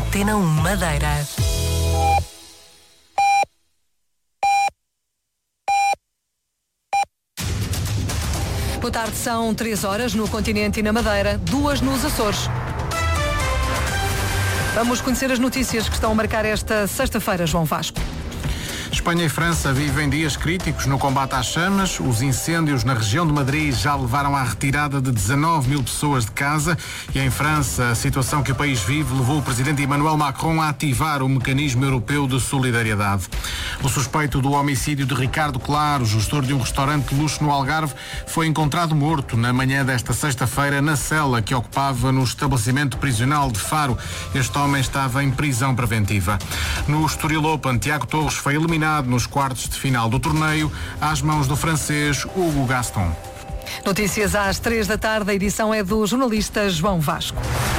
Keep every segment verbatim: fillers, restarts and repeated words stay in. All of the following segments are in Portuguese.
Antena um Madeira. Boa tarde, são três horas no continente e na Madeira, duas nos Açores. Vamos conhecer as notícias que estão a marcar esta sexta-feira, João Vasco. Espanha e França vivem dias críticos no combate às chamas. Os incêndios na região de Madrid já levaram à retirada de dezanove mil pessoas de casa. E em França, a situação que o país vive levou o presidente Emmanuel Macron a ativar o mecanismo europeu de solidariedade. O suspeito do homicídio de Ricardo Claro, gestor de um restaurante de luxo no Algarve, foi encontrado morto na manhã desta sexta-feira na cela que ocupava no estabelecimento prisional de Faro. Este homem estava em prisão preventiva. No Estoril Open, Tiago Torres foi eliminado nos quartos de final do torneio às mãos do francês Hugo Gaston. Notícias às três da tarde, a edição é do jornalista João Vasco.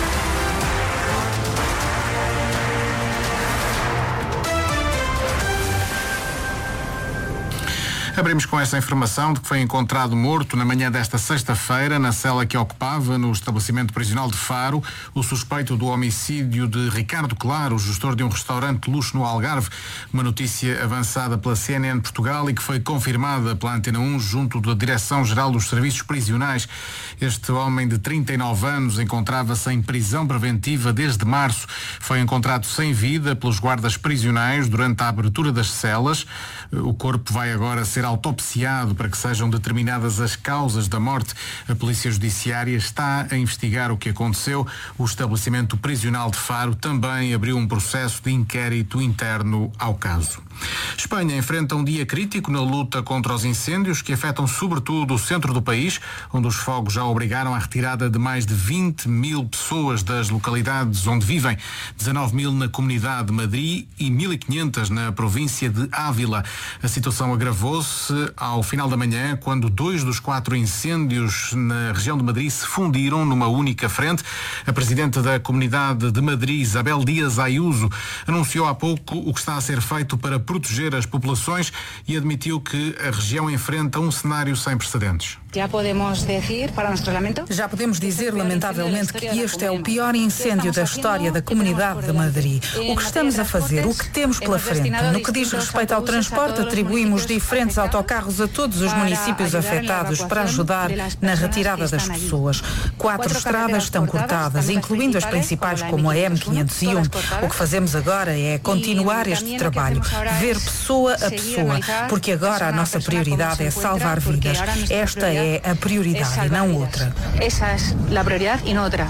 Abrimos com essa informação de que foi encontrado morto na manhã desta sexta-feira na cela que ocupava no estabelecimento prisional de Faro o suspeito do homicídio de Ricardo Claro, gestor de um restaurante de luxo no Algarve. Uma notícia avançada pela C N N Portugal e que foi confirmada pela Antena um junto da Direção-Geral dos Serviços Prisionais. Este homem de trinta e nove anos encontrava-se em prisão preventiva desde março. Foi encontrado sem vida pelos guardas prisionais durante a abertura das celas. O corpo vai agora ser autopsiado para que sejam determinadas as causas da morte. A Polícia Judiciária está a investigar o que aconteceu. O estabelecimento prisional de Faro também abriu um processo de inquérito interno ao caso. Espanha enfrenta um dia crítico na luta contra os incêndios que afetam sobretudo o centro do país, onde os fogos já obrigaram à retirada de mais de vinte mil pessoas das localidades onde vivem, dezanove mil na comunidade de Madrid e mil e quinhentas na província de Ávila. A situação agravou-se ao final da manhã, quando dois dos quatro incêndios na região de Madrid se fundiram numa única frente. A presidenta da Comunidade de Madrid, Isabel Díaz Ayuso, anunciou há pouco o que está a ser feito para proteger as populações e admitiu que a região enfrenta um cenário sem precedentes. Já podemos dizer, para nosso lamento, Já podemos dizer, lamentavelmente, que este é o pior incêndio da história da Comunidade de Madrid. O que estamos a fazer, o que temos pela frente, no que diz respeito ao transporte, atribuímos diferentes autocarros a todos os municípios afetados para ajudar na retirada das pessoas. Quatro estradas estão cortadas, incluindo as principais como a M quinhentos e um. O que fazemos agora é continuar este trabalho, ver pessoa a pessoa, porque agora a nossa prioridade é salvar vidas. Esta é a prioridade e não outra. Essa é a prioridade e não outra.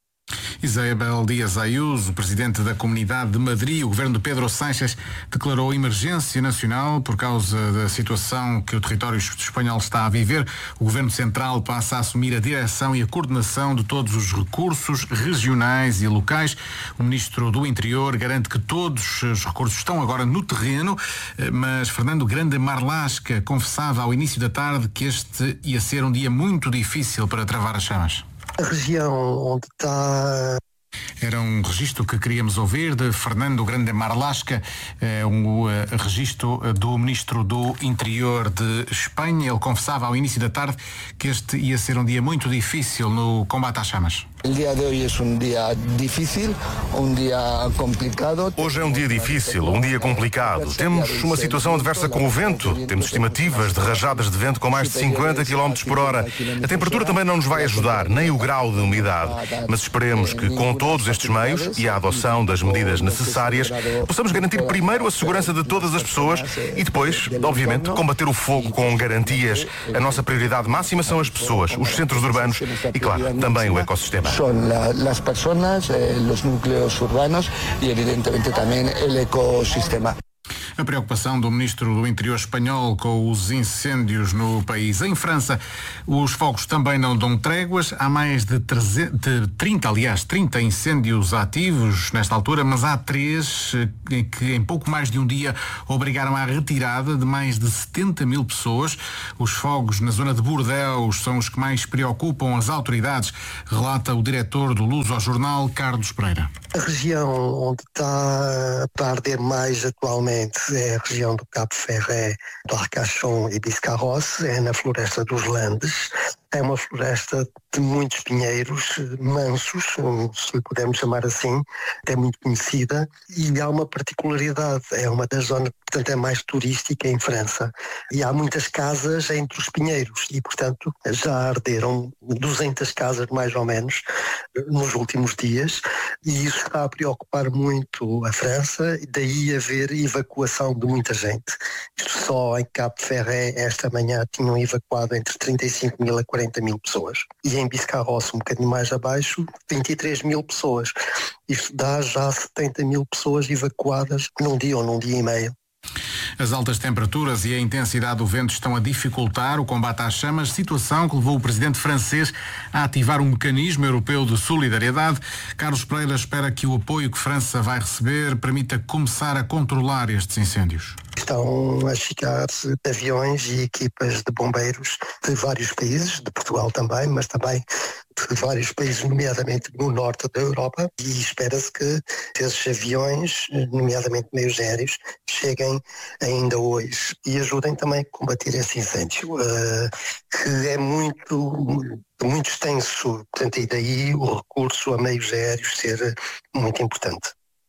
Isabel Díaz Ayuso, presidente da Comunidade de Madrid. O governo de Pedro Sánchez declarou emergência nacional por causa da situação que o território espanhol está a viver. O governo central passa a assumir a direção e a coordenação de todos os recursos regionais e locais. O ministro do Interior garante que todos os recursos estão agora no terreno, mas Fernando Grande Marlasca confessava ao início da tarde que este ia ser um dia muito difícil para travar as chamas. A região onde está... Era um registro que queríamos ouvir de Fernando Grande Marlasca, é um uh, registro do Ministro do Interior de Espanha. Ele confessava ao início da tarde que este ia ser um dia muito difícil no combate às chamas. O dia de hoje é um dia difícil, um dia complicado. Hoje é um dia difícil, um dia complicado. Temos uma situação adversa com o vento. Temos estimativas de rajadas de vento com mais de cinquenta quilómetros por hora. A temperatura também não nos vai ajudar, nem o grau de umidade. Mas esperemos que com todos estes meios e a adoção das medidas necessárias, possamos garantir primeiro a segurança de todas as pessoas e depois, obviamente, combater o fogo com garantias. A nossa prioridade máxima são as pessoas, os centros urbanos e, claro, também o ecossistema. Son la, las personas, eh, los núcleos urbanos y evidentemente también el ecosistema. A preocupação do Ministro do Interior espanhol com os incêndios no país. Em França, os fogos também não dão tréguas. Há mais de, trezentos, de trinta, aliás, trinta incêndios ativos nesta altura, mas há três que em pouco mais de um dia obrigaram à retirada de mais de setenta mil pessoas. Os fogos na zona de Bordeaux são os que mais preocupam as autoridades, relata o diretor do Luso ao Jornal, Carlos Pereira. A região onde está a arder mais atualmente é a região do Cabo Ferret, do Arcachon e Biscarrosse, é na Floresta dos Landes. É uma floresta de muitos pinheiros mansos, se lhe pudermos chamar assim, é muito conhecida e há uma particularidade, é uma das zonas, portanto é mais turística em França e há muitas casas entre os pinheiros e portanto já arderam duzentas casas mais ou menos nos últimos dias e isso está a preocupar muito a França e daí haver evacuação de muita gente. Só em Cap Ferret esta manhã tinham evacuado entre trinta e cinco mil a quarenta mil pessoas e em Biscarrosse, um bocadinho mais abaixo, vinte e três mil pessoas. Isto dá já setenta mil pessoas evacuadas num dia ou num dia e meio. As altas temperaturas e a intensidade do vento estão a dificultar o combate às chamas, situação que levou o presidente francês a ativar um mecanismo europeu de solidariedade. Carlos Pereira espera que o apoio que França vai receber permita começar a controlar estes incêndios. Estão a chegar aviões e equipas de bombeiros de vários países, de Portugal também, mas também de vários países, nomeadamente no norte da Europa, e espera-se que esses aviões, nomeadamente meios aéreos, cheguem ainda hoje e ajudem também a combater esse incêndio, uh, que é muito, muito extenso, portanto, e daí o recurso a meios aéreos ser muito importante.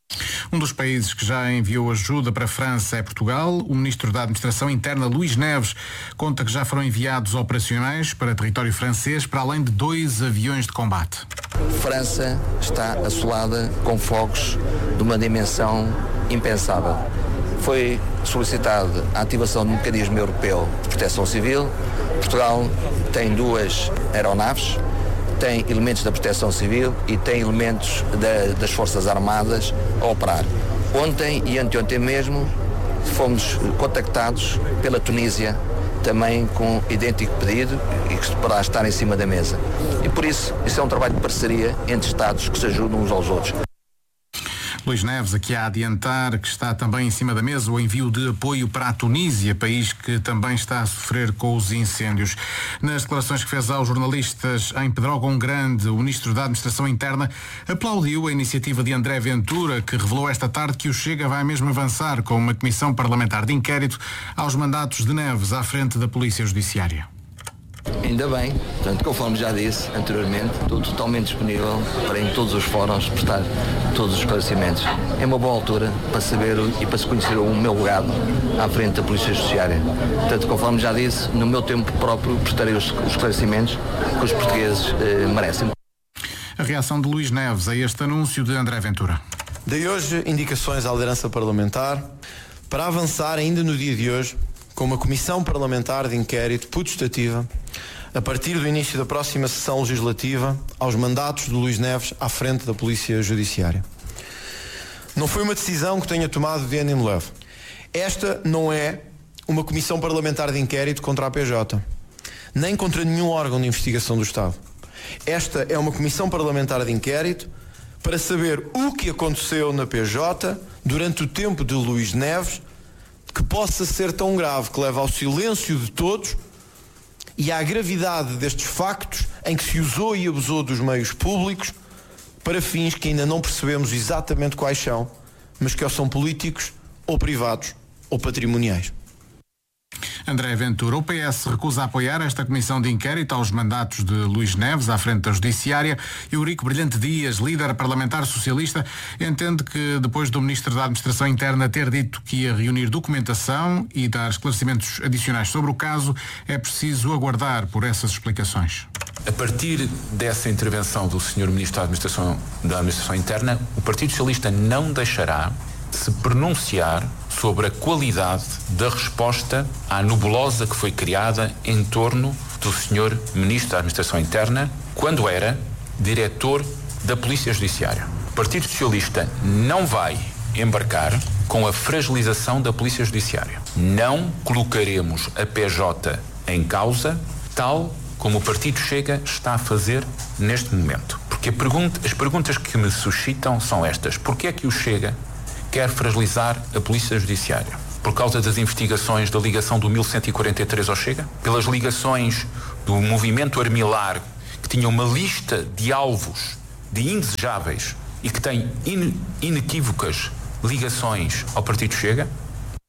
Um dos países que já enviou ajuda para a França é Portugal. O ministro da Administração Interna, Luís Neves, conta que já foram enviados operacionais para território francês, para além de dois aviões de combate. França está assolada com fogos de uma dimensão impensável. Foi solicitada a ativação do mecanismo europeu de proteção civil. Portugal tem duas aeronaves, tem elementos da proteção civil e tem elementos da, das Forças Armadas a operar. Ontem e anteontem mesmo fomos contactados pela Tunísia também com idêntico pedido e que poderá estar em cima da mesa. E por isso, isso é um trabalho de parceria entre Estados que se ajudam uns aos outros. Luís Neves aqui a adiantar que está também em cima da mesa o envio de apoio para a Tunísia, país que também está a sofrer com os incêndios. Nas declarações que fez aos jornalistas em Pedrógão Grande, o ministro da Administração Interna aplaudiu a iniciativa de André Ventura, que revelou esta tarde que o Chega vai mesmo avançar com uma comissão parlamentar de inquérito aos mandatos de Neves à frente da Polícia Judiciária. Ainda bem, portanto, conforme já disse anteriormente, estou totalmente disponível para em todos os fóruns prestar todos os esclarecimentos. É uma boa altura para saber e para se conhecer o meu legado à frente da Polícia Judiciária. Portanto, conforme já disse, no meu tempo próprio prestarei os esclarecimentos que os portugueses eh, merecem. A reação de Luís Neves a este anúncio de André Ventura. Dei hoje indicações à liderança parlamentar para avançar ainda no dia de hoje com uma comissão parlamentar de inquérito putestativa a partir do início da próxima sessão legislativa aos mandatos de Luís Neves à frente da Polícia Judiciária. Não foi uma decisão que tenha tomado de ânimo leve. Esta não é uma comissão parlamentar de inquérito contra a P J, nem contra nenhum órgão de investigação do Estado. Esta é uma comissão parlamentar de inquérito para saber o que aconteceu na P J durante o tempo de Luís Neves, que possa ser tão grave que leva ao silêncio de todos e à gravidade destes factos em que se usou e abusou dos meios públicos para fins que ainda não percebemos exatamente quais são, mas que ou são políticos, ou privados, ou patrimoniais. André Ventura, o P S recusa a apoiar esta comissão de inquérito aos mandatos de Luís Neves à frente da Judiciária. Eurico Brilhante Dias, líder parlamentar socialista, entende que depois do Ministro da Administração Interna ter dito que ia reunir documentação e dar esclarecimentos adicionais sobre o caso, é preciso aguardar por essas explicações. A partir dessa intervenção do senhor Ministro da Administração, da Administração Interna, o Partido Socialista não deixará se pronunciar sobre a qualidade da resposta à nebulosa que foi criada em torno do senhor Ministro da Administração Interna, quando era diretor da Polícia Judiciária. O Partido Socialista não vai embarcar com a fragilização da Polícia Judiciária. Não colocaremos a P J em causa, tal como o Partido Chega está a fazer neste momento. Porque a pergunta, as perguntas que me suscitam são estas. Porquê é que o Chega quer fragilizar a Polícia Judiciária? Por causa das investigações da ligação do mil cento e quarenta e três ao Chega? Pelas ligações do movimento Armilar, que tinha uma lista de alvos, de indesejáveis, e que tem in, inequívocas ligações ao Partido Chega?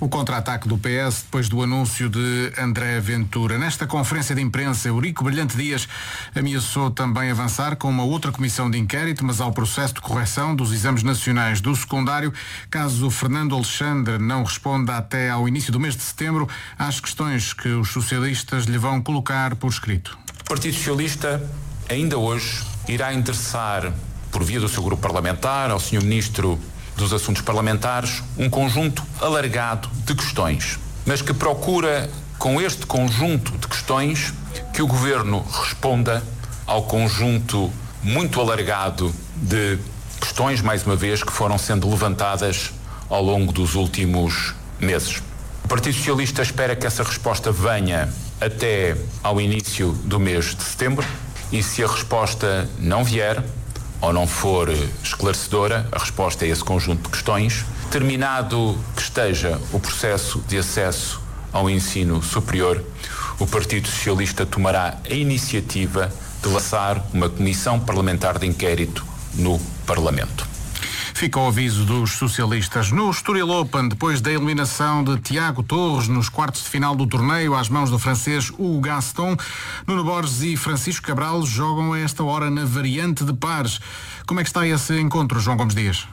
O contra-ataque do P S depois do anúncio de André Ventura. Nesta conferência de imprensa, Eurico Brilhante Dias ameaçou também avançar com uma outra comissão de inquérito, mas ao processo de correção dos exames nacionais do secundário, caso Fernando Alexandre não responda até ao início do mês de setembro às questões que os socialistas lhe vão colocar por escrito. O Partido Socialista ainda hoje irá endereçar, por via do seu grupo parlamentar, ao senhor Ministro dos Assuntos Parlamentares, um conjunto alargado de questões, mas que procura, com este conjunto de questões, que o Governo responda ao conjunto muito alargado de questões, mais uma vez, que foram sendo levantadas ao longo dos últimos meses. O Partido Socialista espera que essa resposta venha até ao início do mês de setembro, e se a resposta não vier ou não for esclarecedora, a resposta a esse conjunto de questões, terminado que esteja o processo de acesso ao ensino superior, o Partido Socialista tomará a iniciativa de lançar uma comissão parlamentar de inquérito no Parlamento. Fica o aviso dos socialistas. No Estoril Open, depois da eliminação de Tiago Torres nos quartos de final do torneio às mãos do francês Hugo Gaston, Nuno Borges e Francisco Cabral jogam a esta hora na variante de pares. Como é que está esse encontro, João Gomes Dias?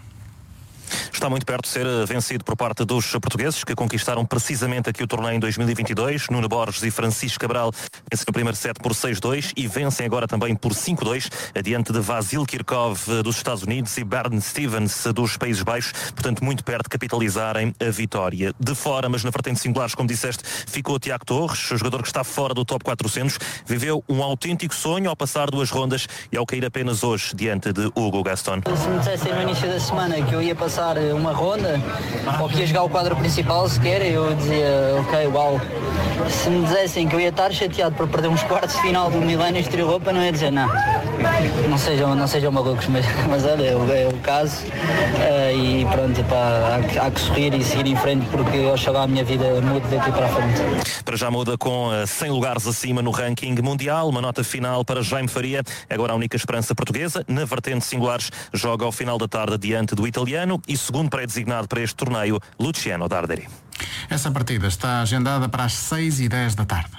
Está muito perto de ser vencido por parte dos portugueses, que conquistaram precisamente aqui o torneio em dois mil e vinte e dois. Nuno Borges e Francisco Cabral vencem o primeiro set por seis dois e vencem agora também por cinco dois, adiante de Vasil Kirkov dos Estados Unidos e Bernd Stevens dos Países Baixos, portanto muito perto de capitalizarem a vitória. De fora, mas na vertente singulares, como disseste, ficou Tiago Torres, o jogador que está fora do top quatrocentos, viveu um autêntico sonho ao passar duas rondas e ao cair apenas hoje diante de Hugo Gaston. Se me dissessem no início da semana que eu ia passar uma ronda ou que ia jogar o quadro principal sequer, eu dizia, ok, uau. Se me dissessem que eu ia estar chateado por perder uns quartos de final do Milano e Estoril Open, não ia dizer não. Não sejam, não sejam malucos, mas, mas olha, é o, é o caso uh, e pronto, pá, há, que, há que sorrir e seguir em frente, porque oxalá a minha vida mude daqui para a frente. Para já muda com uh, cem lugares acima no ranking mundial, uma nota final para Jaime Faria, agora a única esperança portuguesa. Na vertente singulares joga ao final da tarde diante do italiano e segundo pré-designado para este torneio, Luciano Darderi. Essa partida está agendada para as seis e dez da tarde.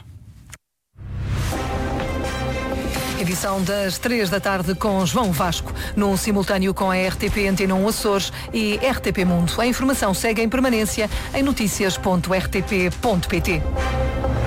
Edição das três da tarde com João Vasco, num simultâneo com a R T P Antena um Açores e R T P Mundo. A informação segue em permanência em notícias ponto r t p ponto p t.